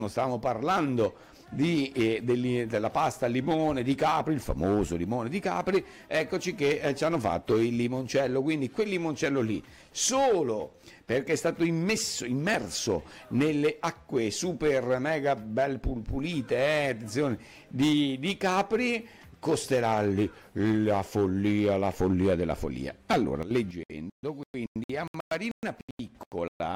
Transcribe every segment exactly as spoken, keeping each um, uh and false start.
stavamo parlando di, eh, degli- della pasta al limone di Capri, il famoso limone di Capri, eccoci che eh, ci hanno fatto il limoncello, quindi quel limoncello lì, solo perché è stato immesso, immerso nelle acque super mega belle pul- pulite, eh, attenzione, di, di Capri, costerà lì la follia, la follia della follia. Allora, leggendo, quindi a Marina Piccola,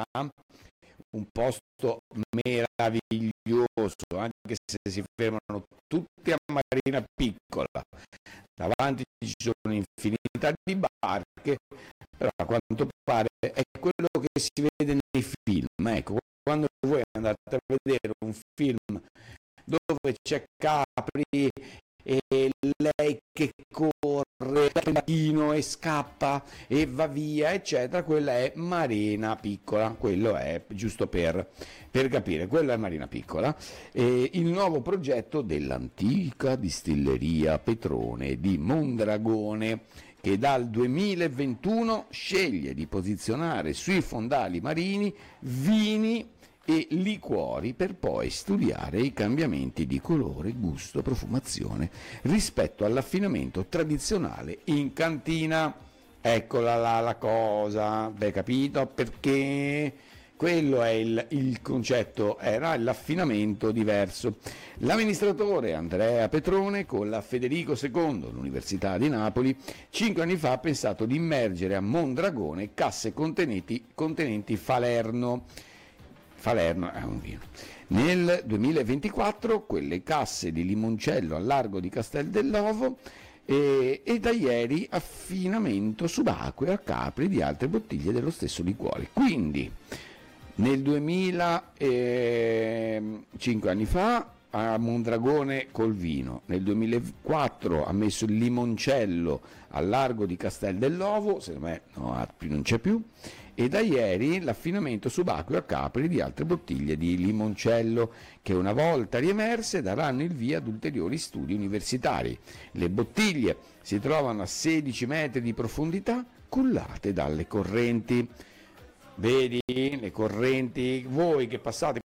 un posto meraviglioso, anche se si fermano tutti a Marina Piccola, davanti ci sono infinità di barche, però a quanto pare è quello che si vede nei film. Ecco, quando voi andate a vedere un film dove c'è Capri e lei che corre pochino e scappa e va via, eccetera, quella è Marina Piccola, quello è giusto per, per capire, quella è Marina Piccola. E il nuovo progetto dell'antica distilleria Petrone di Mondragone, che dal duemilaventuno sceglie di posizionare sui fondali marini vini e liquori per poi studiare i cambiamenti di colore, gusto, profumazione rispetto all'affinamento tradizionale in cantina. Eccola là la cosa, avete capito? Perché quello è il, il concetto, era l'affinamento diverso. L'amministratore Andrea Petrone con la Federico secondo, l'Università di Napoli, cinque anni fa ha pensato di immergere a Mondragone casse contenenti, contenenti Falerno. Falerno è un vino. Nel duemilaventiquattro quelle casse di limoncello al largo di Castel dell'Ovo e, e da ieri affinamento subacqueo a Capri di altre bottiglie dello stesso liquore. Quindi nel duemila, eh, cinque anni fa a Mondragone col vino, nel duemilaquattro ha messo il limoncello al largo di Castel dell'Ovo, secondo me no, non c'è più, e da ieri l'affinamento subacqueo a Capri di altre bottiglie di limoncello che una volta riemerse daranno il via ad ulteriori studi universitari. Le bottiglie si trovano a sedici metri di profondità cullate dalle correnti. Vedi le correnti, voi che passate,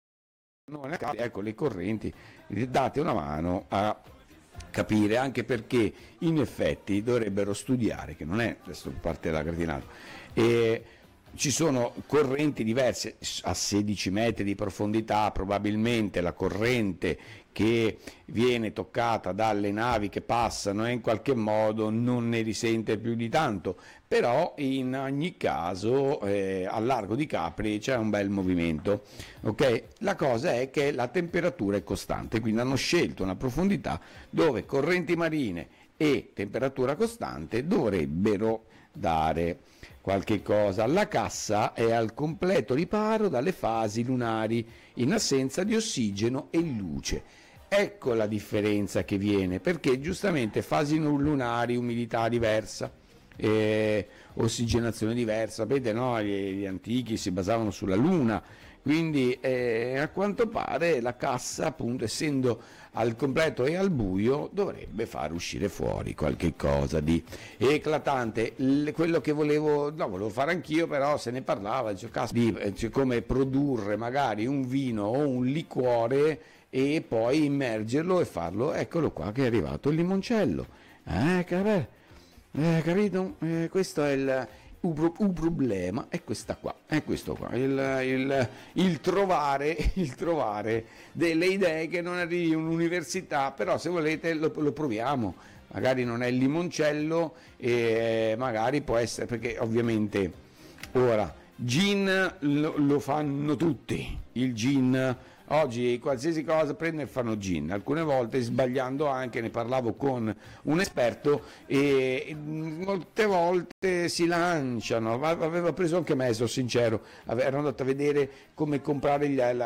ecco le correnti, date una mano a capire, anche perché in effetti dovrebbero studiare, che non è, adesso parte della gratinata, e ci sono correnti diverse a sedici metri di profondità, probabilmente la corrente che viene toccata dalle navi che passano e in qualche modo non ne risente più di tanto, però in ogni caso eh, al largo di Capri c'è un bel movimento, ok? La cosa è che la temperatura è costante, quindi hanno scelto una profondità dove correnti marine e temperatura costante dovrebbero dare qualche cosa. La cassa è al completo riparo dalle fasi lunari in assenza di ossigeno e luce. Ecco la differenza che viene, perché giustamente fasi lunari, umidità diversa, eh, ossigenazione diversa, sapete, no? Gli, gli antichi si basavano sulla luna, quindi eh, a quanto pare la cassa, appunto, essendo al completo e al buio, dovrebbe far uscire fuori qualche cosa di eclatante. L- quello che volevo, no, volevo fare anch'io, però se ne parlava, cioè, di cioè, come produrre magari un vino o un liquore e poi immergerlo e farlo. Eccolo qua che è arrivato il limoncello, eh, che eh, capito? Eh, questo è il un, pro- un problema, è questa qua, è questo qua, il, il, il trovare, il trovare delle idee che non arrivi in un'università, però se volete lo, lo proviamo, magari non è il limoncello e magari può essere, perché ovviamente ora gin lo, lo fanno tutti, il gin. Oggi qualsiasi cosa prende e fanno gin, alcune volte sbagliando anche, ne parlavo con un esperto e molte volte si lanciano, aveva preso anche me, sono sincero, ero andato a vedere come comprare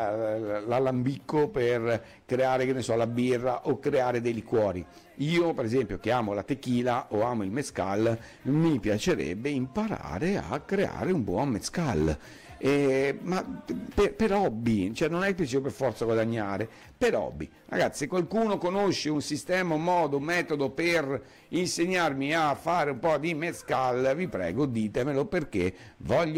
l'alambicco per creare, che ne so, la birra o creare dei liquori. Io per esempio che amo la tequila o amo il mezcal, mi piacerebbe imparare a creare un buon mezcal. Eh, ma per, per hobby, cioè non è che per forza guadagnare, per hobby. Ragazzi, se qualcuno conosce un sistema, un modo, un metodo per insegnarmi a fare un po' di mezcal, vi prego ditemelo, perché voglio